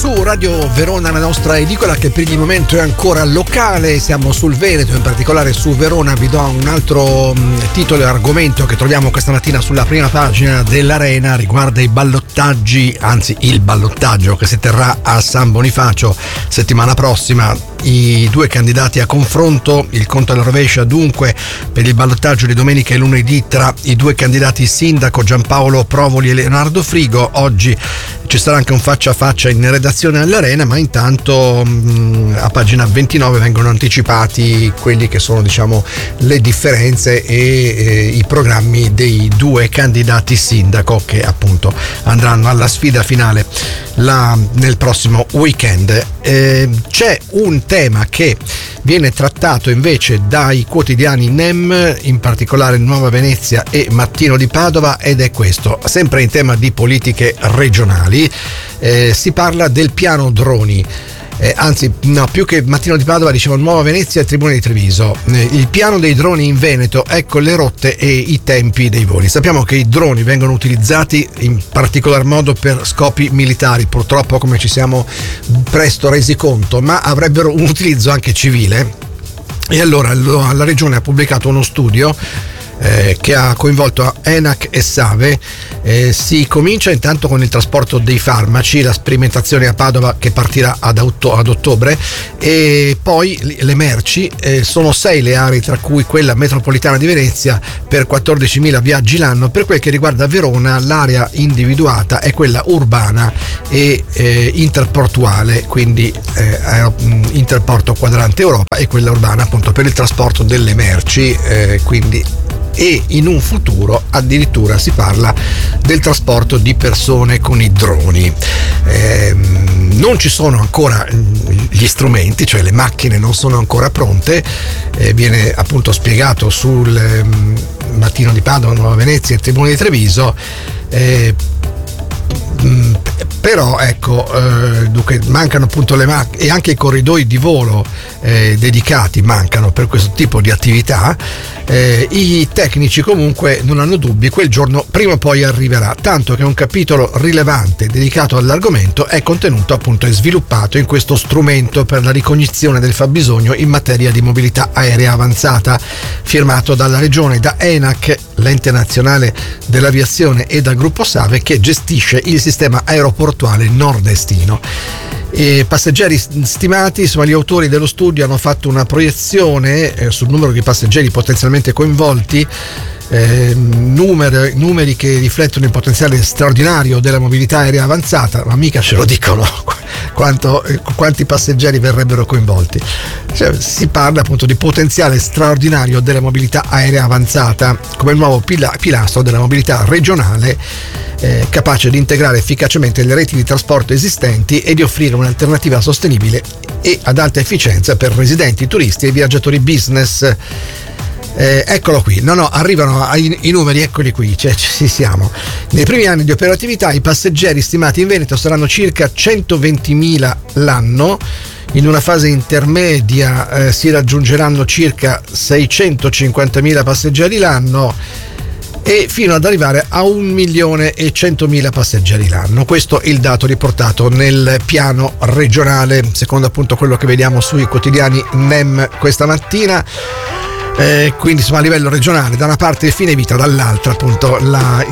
su Radio Verona, la nostra edicola che per il momento è ancora locale. Siamo sul Veneto, in particolare su Verona. Vi do un altro titolo e argomento che troviamo questa mattina sulla prima pagina dell'Arena, riguarda i ballottaggi, anzi il ballottaggio che si terrà a San Bonifacio settimana prossima. I due candidati a confronto, il conto alla rovescia dunque per il ballottaggio di domenica e lunedì tra i due candidati sindaco Giampaolo Provoli e Leonardo Frigo. Oggi ci sarà anche un faccia a faccia in redazione all'Arena, ma intanto a pagina 29 vengono anticipati quelli che sono, diciamo, le differenze e i programmi dei due candidati sindaco che appunto andranno alla sfida finale nel prossimo weekend. C'è un tema che viene trattato invece dai quotidiani NEM, in particolare Nuova Venezia e Mattino di Padova, ed è questo, sempre in tema di politiche regionali. Si parla del piano droni. Anzi, no, più che Mattino di Padova, dicevo Nuova Venezia e Tribune di Treviso. Il piano dei droni in Veneto, ecco le rotte e i tempi dei voli. Sappiamo che i droni vengono utilizzati in particolar modo per scopi militari, purtroppo, come ci siamo presto resi conto, ma avrebbero un utilizzo anche civile. E allora la regione ha pubblicato uno studio che ha coinvolto ENAC e SAVE. Si comincia intanto con il trasporto dei farmaci, la sperimentazione a Padova che partirà ad ottobre, e poi le merci. Sono 6 le aree, tra cui quella metropolitana di Venezia per 14.000 viaggi l'anno. Per quel che riguarda Verona, l'area individuata è quella urbana e interportuale, quindi interporto quadrante Europa, e quella urbana appunto per il trasporto delle merci, e in un futuro addirittura si parla del trasporto di persone con i droni. Non ci sono ancora gli strumenti, cioè le macchine non sono ancora pronte. Viene appunto spiegato sul Mattino di Padova, Nuova Venezia e Tribune di Treviso. Però ecco, dunque mancano appunto le macchine, e anche i corridoi di volo dedicati mancano per questo tipo di attività. I tecnici comunque non hanno dubbi, quel giorno prima o poi arriverà, tanto che un capitolo rilevante dedicato all'argomento è contenuto appunto e sviluppato in questo strumento per la ricognizione del fabbisogno in materia di mobilità aerea avanzata, firmato dalla regione, da ENAC, l'ente nazionale dell'aviazione, e dal gruppo SAVE che gestisce il sistema aeroportuale nord-estino. Passeggeri stimati, insomma, gli autori dello studio hanno fatto una proiezione sul numero di passeggeri potenzialmente coinvolti, numeri che riflettono il potenziale straordinario della mobilità aerea avanzata, ma mica ce lo dicono quanti passeggeri verrebbero coinvolti. Cioè, si parla appunto di potenziale straordinario della mobilità aerea avanzata come il nuovo pilastro della mobilità regionale, capace di integrare efficacemente le reti di trasporto esistenti e di offrire un'alternativa sostenibile e ad alta efficienza per residenti, turisti e viaggiatori business. Eccolo qui, arrivano i numeri, eccoli qui, cioè ci siamo. Nei primi anni di operatività i passeggeri stimati in Veneto saranno circa 120.000 l'anno. In una fase intermedia si raggiungeranno circa 650.000 passeggeri l'anno, e fino ad arrivare a 1.100.000 passeggeri l'anno. Questo è il dato riportato nel piano regionale, secondo appunto quello che vediamo sui quotidiani NEM questa mattina. Quindi insomma a livello regionale, da una parte il fine vita, dall'altra appunto